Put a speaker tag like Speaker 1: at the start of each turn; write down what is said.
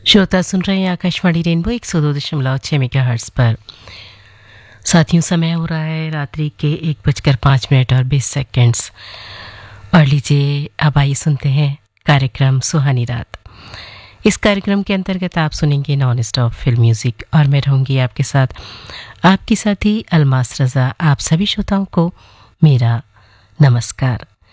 Speaker 1: श्रोता सुन रहे हैं आकाशवाणी रेनबो 102.6 मेगाहर्ट्ज पर। साथियों, समय हो रहा है रात्रि के 1:05 और 20 सेकंड्स। और लीजिए अब आइए सुनते हैं कार्यक्रम सुहानी रात। इस कार्यक्रम के अंतर्गत आप सुनेंगे नॉन स्टॉप फिल्म म्यूजिक और मैं रहूंगी आपके साथ, आपकी साथी अलमास रजा। आप सभी श्रोताओं को मेरा नमस्कार।